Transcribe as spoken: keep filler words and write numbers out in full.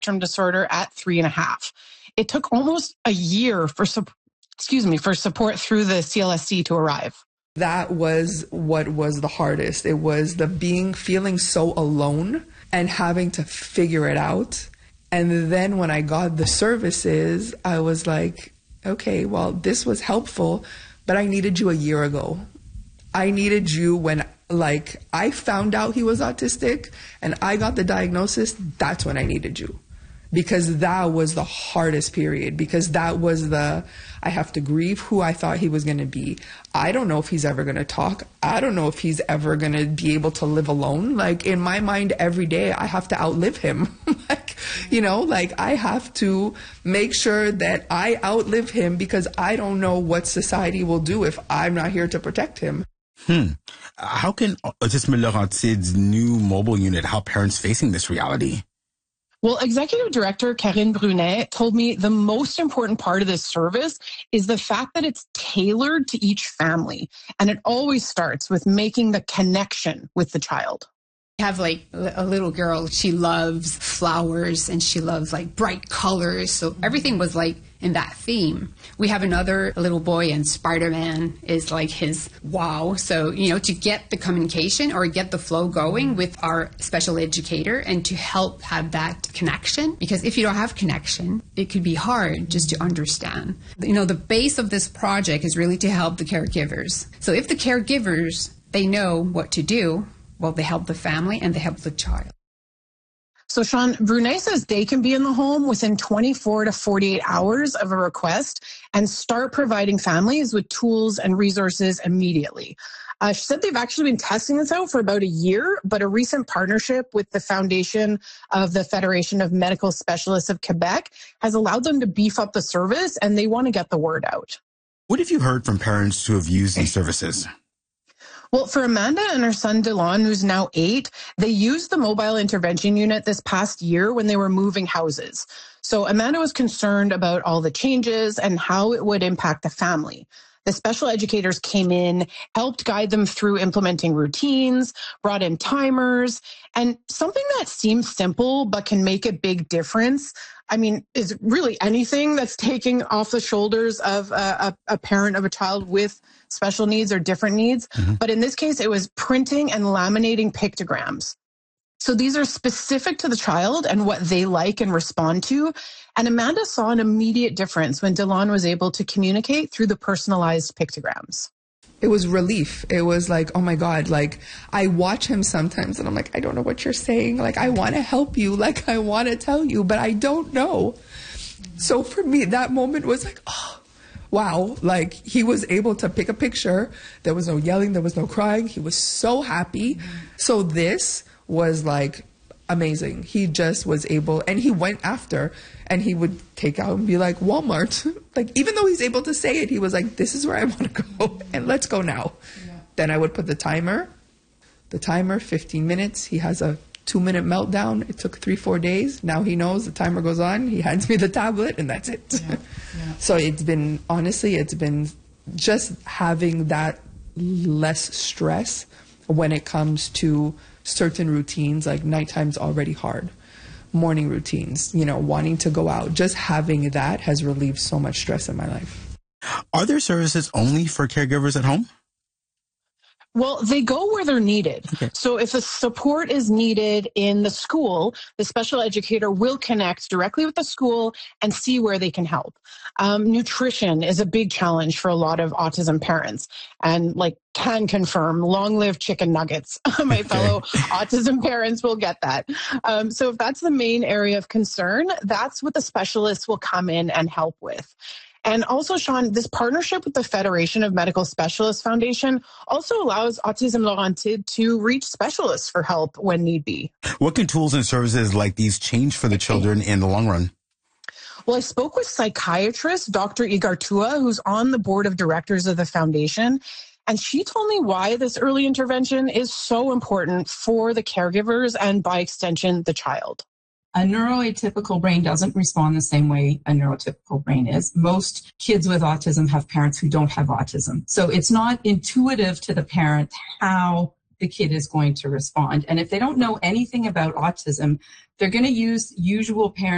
spectrum disorder at three and a half. It took almost a year for, excuse me, for support through the C L S C to arrive. That was what was the hardest. It was the being, feeling so alone and having to figure it out. And then when I got the services, I was like, okay, well, this was helpful, but I needed you a year ago. I needed you when, like, I found out he was autistic and I got the diagnosis. That's when I needed you. Because that was the hardest period, because that was the, I have to grieve who I thought he was going to be. I don't know if he's ever going to talk. I don't know if he's ever going to be able to live alone. Like, in my mind, every day I have to outlive him. Like, you know, like I have to make sure that I outlive him, because I don't know what society will do if I'm not here to protect him. Hmm. How can Autisme Laurentide's new mobile unit help parents facing this reality? Well, Executive Director Karine Brunet told me the most important part of this service is the fact that it's tailored to each family. And it always starts with making the connection with the child. I have like a little girl, she loves flowers and she loves like bright colors. So everything was like in that theme. We have another little boy and Spider-Man is like his wow. So, you know, to get the communication or get the flow going with our special educator and to help have that connection, because if you don't have connection, it could be hard just to understand. You know, the base of this project is really to help the caregivers. So if the caregivers, they know what to do, well, they help the family and they help the child. So, Sean, Brunet says they can be in the home within twenty-four to forty-eight hours of a request and start providing families with tools and resources immediately. Uh, she said they've actually been testing this out for about a year, but a recent partnership with the Foundation of the Federation of Medical Specialists of Quebec has allowed them to beef up the service, and they want to get the word out. What have you heard from parents who have used these services? Well, for Amanda and her son, Delon, who's now eight, they used the mobile intervention unit this past year when they were moving houses. So Amanda was concerned about all the changes and how it would impact the family. The special educators came in, helped guide them through implementing routines, brought in timers, and something that seems simple but can make a big difference, I mean, is really anything that's taking off the shoulders of a, a, a parent of a child with special needs or different needs. Mm-hmm. But in this case, it was printing and laminating pictograms. So these are specific to the child and what they like and respond to. And Amanda saw an immediate difference when Delon was able to communicate through the personalized pictograms. It was relief. It was like, oh my God, like I watch him sometimes and I'm like, I don't know what you're saying. Like, I want to help you. Like, I want to tell you, but I don't know. So for me, that moment was like, oh, wow. Like, he was able to pick a picture. There was no yelling. There was no crying. He was so happy. So this was like amazing. He just was able, and he went after, and he would take out and be like, Walmart. Like, even though he's able to say it, he was like, this is where I want to go, and let's go now. Yeah. Then I would put the timer, the timer, fifteen minutes. He has a two minute meltdown. It took three, four days. Now he knows the timer goes on. He hands me the tablet, and that's it. Yeah. Yeah. So it's been, honestly, it's been just having that less stress when it comes to certain routines, like nighttime's already hard, morning routines, you know, wanting to go out. Just having that has relieved so much stress in my life. Are there services only for caregivers at home? Well, they go where they're needed. Okay. So if a support is needed in the school, the special educator will connect directly with the school and see where they can help. Um, nutrition is a big challenge for a lot of autism parents, and like can confirm, long live chicken nuggets. My okay. fellow autism parents will get that. Um, so if that's the main area of concern, that's what the specialists will come in and help with. And also, Sean, this partnership with the Federation of Medical Specialists Foundation also allows Autisme Laurentide to reach specialists for help when need be. What can tools and services like these change for the children in the long run? Well, I spoke with psychiatrist Doctor Igartua, who's on the board of directors of the foundation, and she told me why this early intervention is so important for the caregivers and, by extension, the child. A neuroatypical brain doesn't respond the same way a neurotypical brain is. Most kids with autism have parents who don't have autism. So it's not intuitive to the parent how the kid is going to respond. And if they don't know anything about autism, they're going to use usual parent